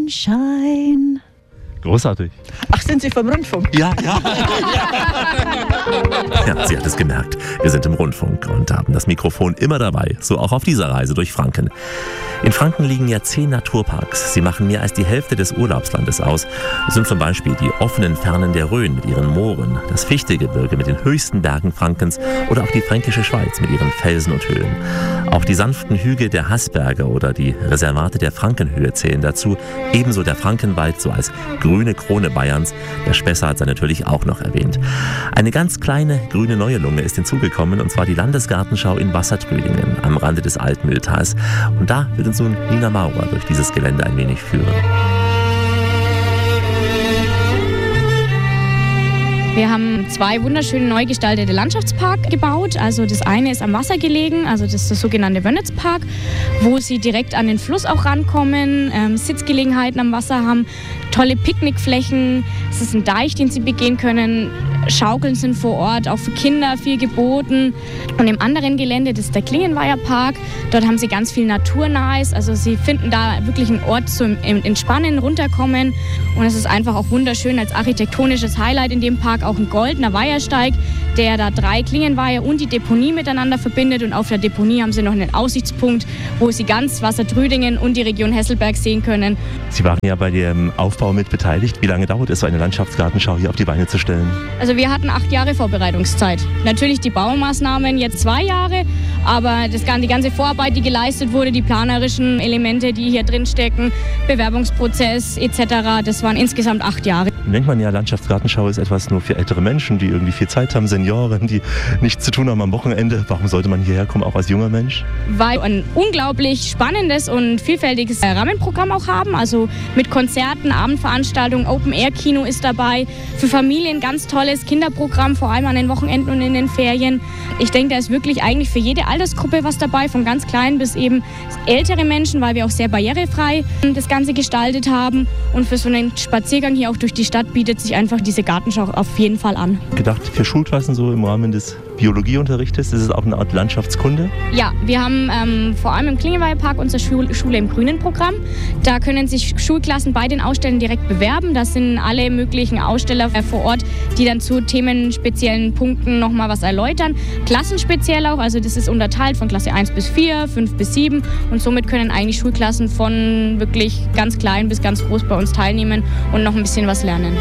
Schein. Großartig. Ach, sind Sie vom Rundfunk? Ja. Ja, sie hat es gemerkt. Wir sind im Rundfunk und haben das Mikrofon immer dabei, so auch auf dieser Reise durch Franken. In Franken liegen ja 10 Naturparks. Sie machen mehr als die Hälfte des Urlaubslandes aus. Das sind zum Beispiel die offenen Fernen der Rhön mit ihren Mooren, das Fichtegebirge mit den höchsten Bergen Frankens oder auch die Fränkische Schweiz mit ihren Felsen und Höhlen. Auch die sanften Hügel der Haßberge oder die Reservate der Frankenhöhe zählen dazu. Ebenso der Frankenwald, so als grüne Krone Bayerns. Der Spessart sei natürlich auch noch erwähnt. Eine ganz kleine grüne neue Lunge ist hinzugekommen, und zwar die Landesgartenschau in Wassertrödingen am Rande des Altmühltals. Und da wird uns nun Nina Maurer durch dieses Gelände ein wenig führen. Wir haben 2 wunderschöne neu gestaltete Landschaftsparks gebaut. Also das eine ist am Wasser gelegen, also das ist der sogenannte Wönnitzpark, wo Sie direkt an den Fluss auch rankommen, Sitzgelegenheiten am Wasser haben, tolle Picknickflächen. Es ist ein Deich, den Sie begehen können. Schaukeln sind vor Ort, auch für Kinder viel geboten. Und im anderen Gelände, das ist der Klingenweiher Park, dort haben Sie ganz viel Naturnahes. Also Sie finden da wirklich einen Ort zum Entspannen, runterkommen. Und es ist einfach auch wunderschön als architektonisches Highlight in dem Park, auch ein goldener Weihersteig, der da 3 Klingenweiher und die Deponie miteinander verbindet. Und auf der Deponie haben Sie noch einen Aussichtspunkt, wo Sie ganz Wassertrödingen und die Region Hesselberg sehen können. Sie waren ja bei dem Aufbau mit beteiligt. Wie lange dauert es, so eine Landschaftsgartenschau hier auf die Beine zu stellen? Also wir hatten 8 Jahre Vorbereitungszeit. Natürlich die Baumaßnahmen jetzt 2 Jahre, aber die ganze Vorarbeit, die geleistet wurde, die planerischen Elemente, die hier drin stecken, Bewerbungsprozess etc., das waren insgesamt 8 Jahre. Denkt man ja, Landschaftsgartenschau ist etwas nur für ältere Menschen, die irgendwie viel Zeit haben, Senioren, die nichts zu tun haben am Wochenende. Warum sollte man hierher kommen, auch als junger Mensch? Weil wir ein unglaublich spannendes und vielfältiges Rahmenprogramm auch haben. Also mit Konzerten, Abendveranstaltungen, Open-Air-Kino ist dabei. Für Familien ganz tolles Kinderprogramm, vor allem an den Wochenenden und in den Ferien. Ich denke, da ist wirklich eigentlich für jede Altersgruppe was dabei, von ganz klein bis eben ältere Menschen, weil wir auch sehr barrierefrei das Ganze gestaltet haben. Und für so einen Spaziergang hier auch durch die Stadt bietet sich einfach diese Gartenschau auf jeden Fall an. Gedacht für Schulklassen so im Rahmen des Biologieunterrichtes, ist es auch eine Art Landschaftskunde? Ja, wir haben vor allem im Klingenweiher Park unsere Schule im Grünen Programm. Da können sich Schulklassen bei den Ausstellern direkt bewerben. Das sind alle möglichen Aussteller vor Ort, die dann zu themenspeziellen Punkten nochmal was erläutern. Klassenspeziell auch, also das ist unterteilt von Klasse 1 bis 4, 5 bis 7 und somit können eigentlich Schulklassen von wirklich ganz klein bis ganz groß bei uns teilnehmen und noch ein bisschen was lernen.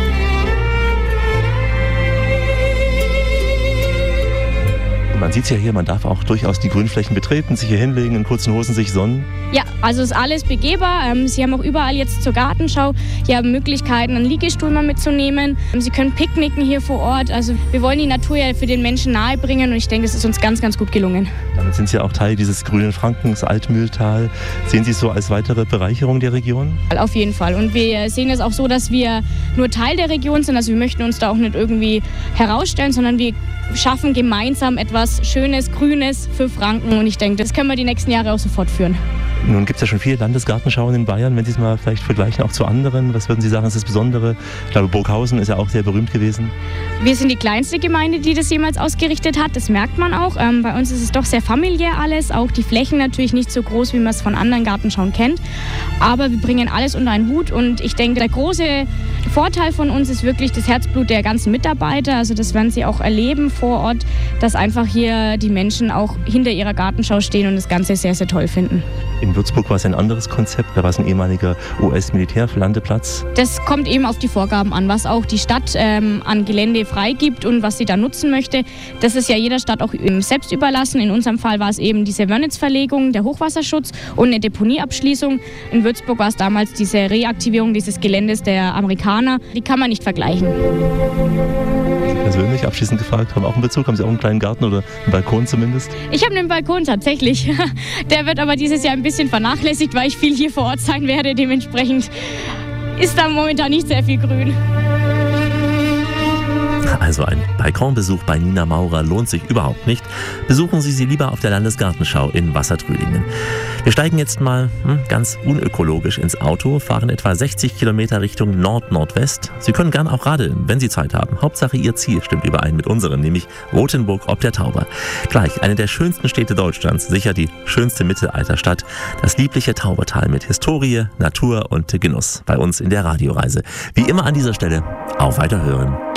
Man sieht es ja hier, man darf auch durchaus die Grünflächen betreten, sich hier hinlegen, in kurzen Hosen sich sonnen. Ja, also ist alles begehbar. Sie haben auch überall jetzt zur Gartenschau hier Möglichkeiten, einen Liegestuhl mal mitzunehmen. Sie können picknicken hier vor Ort. Also wir wollen die Natur ja für den Menschen nahebringen und ich denke, es ist uns ganz, ganz gut gelungen. Damit sind Sie ja auch Teil dieses grünen Frankens, Altmühltal. Sehen Sie es so als weitere Bereicherung der Region? Auf jeden Fall. Und wir sehen es auch so, dass wir nur Teil der Region sind. Also wir möchten uns da auch nicht irgendwie herausstellen, sondern wir schaffen gemeinsam etwas Schönes, Grünes für Franken. Und ich denke, das können wir die nächsten Jahre auch so fortführen. Nun gibt es ja schon viele Landesgartenschauen in Bayern. Wenn Sie es mal vielleicht vergleichen, auch zu anderen, was würden Sie sagen, ist das Besondere? Ich glaube, Burghausen ist ja auch sehr berühmt gewesen. Wir sind die kleinste Gemeinde, die das jemals ausgerichtet hat. Das merkt man auch. Bei uns ist es doch sehr familiär alles. Auch die Flächen natürlich nicht so groß, wie man es von anderen Gartenschauen kennt. Aber wir bringen alles unter einen Hut. Und ich denke, der große Vorteil von uns ist wirklich das Herzblut der ganzen Mitarbeiter. Also das werden Sie auch erleben vor Ort, dass einfach hier die Menschen auch hinter ihrer Gartenschau stehen und das Ganze sehr, sehr toll finden. In Würzburg war es ein anderes Konzept, da war es ein ehemaliger US-Militärlandeplatz. Das kommt eben auf die Vorgaben an, was auch die Stadt an Gelände freigibt und was sie da nutzen möchte. Das ist ja jeder Stadt auch selbst überlassen. In unserem Fall war es eben diese Wörnitzverlegung, der Hochwasserschutz und eine Deponieabschließung. In Würzburg war es damals diese Reaktivierung dieses Geländes der Amerikaner. Die kann man nicht vergleichen. Persönlich abschließend gefragt, haben auch einen Bezug? Haben Sie auch einen kleinen Garten oder einen Balkon zumindest? Ich habe einen Balkon tatsächlich. Der wird aber dieses Jahr ein bisschen vernachlässigt, weil ich viel hier vor Ort sein werde. Dementsprechend ist da momentan nicht sehr viel Grün. Also ein Balkonbesuch bei Nina Maurer lohnt sich überhaupt nicht. Besuchen Sie sie lieber auf der Landesgartenschau in Wassertrülingen. Wir steigen jetzt mal ganz unökologisch ins Auto, fahren etwa 60 Kilometer Richtung Nord-Nordwest. Sie können gern auch radeln, wenn Sie Zeit haben. Hauptsache Ihr Ziel stimmt überein mit unserem, nämlich Rothenburg ob der Tauber. Gleich eine der schönsten Städte Deutschlands, sicher die schönste Mittelalterstadt. Das liebliche Taubertal mit Historie, Natur und Genuss bei uns in der Radioreise. Wie immer an dieser Stelle, auf Weiterhören.